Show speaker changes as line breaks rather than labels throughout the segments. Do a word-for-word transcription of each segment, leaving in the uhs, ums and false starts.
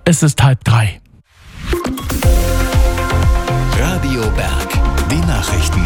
Es ist halb drei.
Radio Berg, die Nachrichten.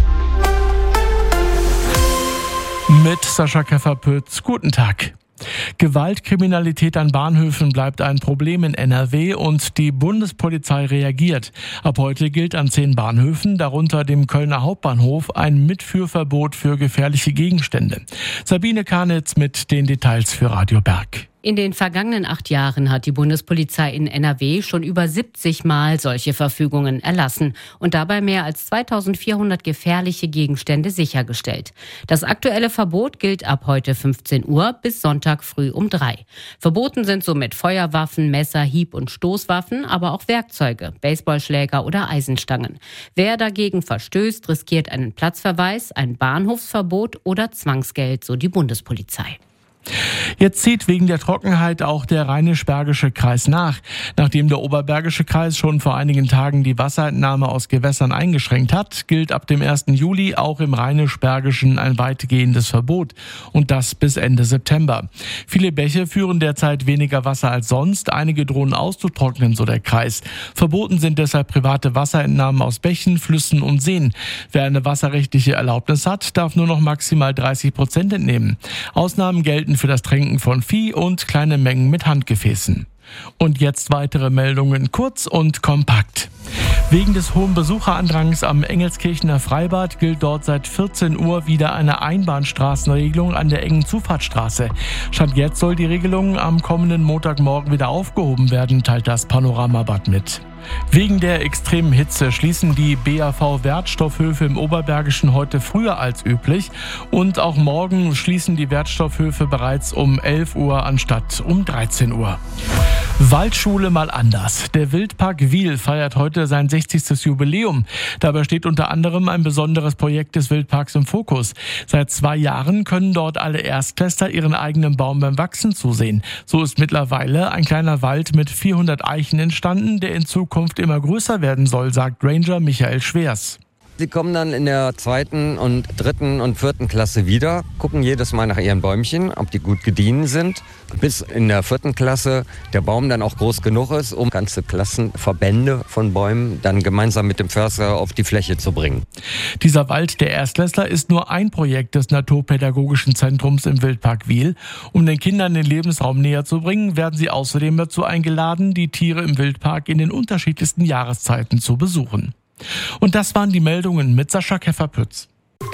Mit Sascha Keffer-Pütz. Guten Tag. Gewaltkriminalität an Bahnhöfen bleibt ein Problem in N R W und die Bundespolizei reagiert. Ab heute gilt an zehn Bahnhöfen, darunter dem Kölner Hauptbahnhof, ein Mitführverbot für gefährliche Gegenstände. Sabine Karnitz mit den Details für Radio Berg.
In den vergangenen acht Jahren hat die Bundespolizei in N R W schon über siebzig Mal solche Verfügungen erlassen und dabei mehr als zweitausendvierhundert gefährliche Gegenstände sichergestellt. Das aktuelle Verbot gilt ab heute fünfzehn Uhr bis Sonntag früh um drei. Verboten sind somit Feuerwaffen, Messer, Hieb- und Stoßwaffen, aber auch Werkzeuge, Baseballschläger oder Eisenstangen. Wer dagegen verstößt, riskiert einen Platzverweis, ein Bahnhofsverbot oder Zwangsgeld, so die Bundespolizei.
Jetzt zieht wegen der Trockenheit auch der Rheinisch-Bergische Kreis nach. Nachdem der Oberbergische Kreis schon vor einigen Tagen die Wasserentnahme aus Gewässern eingeschränkt hat, gilt ab dem ersten Juli auch im Rheinisch-Bergischen ein weitgehendes Verbot. Und das bis Ende September. Viele Bäche führen derzeit weniger Wasser als sonst. Einige drohen auszutrocknen, so der Kreis. Verboten sind deshalb private Wasserentnahmen aus Bächen, Flüssen und Seen. Wer eine wasserrechtliche Erlaubnis hat, darf nur noch maximal dreißig Prozent entnehmen. Ausnahmen gelten für das Tränken von Vieh und kleine Mengen mit Handgefäßen. Und jetzt weitere Meldungen, kurz und kompakt. Wegen des hohen Besucherandrangs am Engelskirchener Freibad gilt dort seit vierzehn Uhr wieder eine Einbahnstraßenregelung an der engen Zufahrtsstraße. Stand jetzt soll die Regelung am kommenden Montagmorgen wieder aufgehoben werden, teilt das Panoramabad mit. Wegen der extremen Hitze schließen die B A V-Wertstoffhöfe im Oberbergischen heute früher als üblich und auch morgen schließen die Wertstoffhöfe bereits um elf Uhr anstatt um dreizehn Uhr. Waldschule mal anders. Der Wildpark Wil feiert heute sein sechzigstes Jubiläum. Dabei steht unter anderem ein besonderes Projekt des Wildparks im Fokus. Seit zwei Jahren können dort alle Erstklässler ihren eigenen Baum beim Wachsen zusehen. So ist mittlerweile ein kleiner Wald mit vierhundert Eichen entstanden, der in Zukunft immer größer werden soll, sagt Ranger Michael Schwers.
Sie kommen dann in der zweiten und dritten und vierten Klasse wieder, gucken jedes Mal nach ihren Bäumchen, ob die gut gediehen sind, bis in der vierten Klasse der Baum dann auch groß genug ist, um ganze Klassenverbände von Bäumen dann gemeinsam mit dem Förster auf die Fläche zu bringen.
Dieser Wald der Erstklässler ist nur ein Projekt des Naturpädagogischen Zentrums im Wildpark Wil. Um den Kindern den Lebensraum näher zu bringen, werden sie außerdem dazu eingeladen, die Tiere im Wildpark in den unterschiedlichsten Jahreszeiten zu besuchen. Und das waren die Meldungen mit Sascha Keffer-Pütz.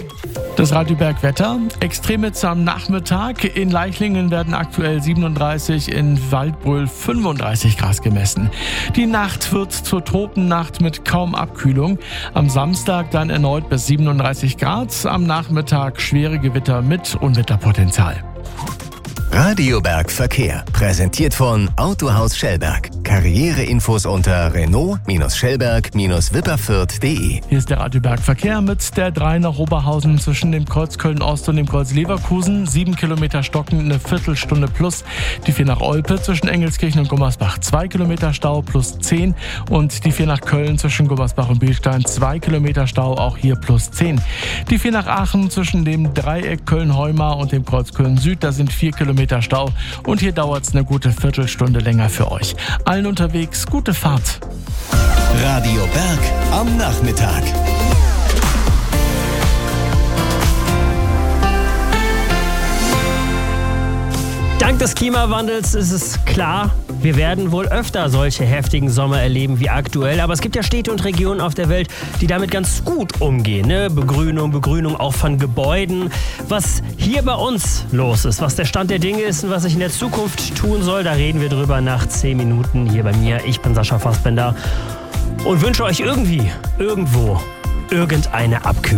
Das Radio Berg Wetter. Extremhitze am Nachmittag. In Leichlingen werden aktuell siebenunddreißig, in Waldbröl fünfunddreißig Grad gemessen. Die Nacht wird zur Tropennacht mit kaum Abkühlung. Am Samstag dann erneut bis siebenunddreißig Grad. Am Nachmittag schwere Gewitter mit Unwetterpotenzial.
Radio Berg Verkehr. Präsentiert von Autohaus Schellberg. Karriereinfos unter Renault-Schellberg-Wipperfürth punkt de.
Hier ist der Radio Berg Verkehr mit der drei nach Oberhausen zwischen dem Kreuz Köln-Ost und dem Kreuz Leverkusen. Sieben Kilometer Stocken, eine Viertelstunde plus. Die vier nach Olpe zwischen Engelskirchen und Gummersbach. Zwei Kilometer Stau plus zehn. Und die vier nach Köln zwischen Gummersbach und Bilstein. Zwei Kilometer Stau, auch hier plus zehn. Die vier nach Aachen zwischen dem Dreieck Köln-Heumar und dem Kreuz Köln-Süd. Da sind vier Kilometer Stau und hier dauert es eine gute Viertelstunde länger für euch. Allen unterwegs gute Fahrt.
Radio Berg am Nachmittag.
Dank des Klimawandels ist es klar, wir werden wohl öfter solche heftigen Sommer erleben wie aktuell. Aber es gibt ja Städte und Regionen auf der Welt, die damit ganz gut umgehen. Ne? Begrünung, Begrünung auch von Gebäuden. Was hier bei uns los ist, was der Stand der Dinge ist und was sich in der Zukunft tun soll, da reden wir drüber nach zehn Minuten hier bei mir. Ich bin Sascha Fassbender und wünsche euch irgendwie, irgendwo, irgendeine Abkühlung.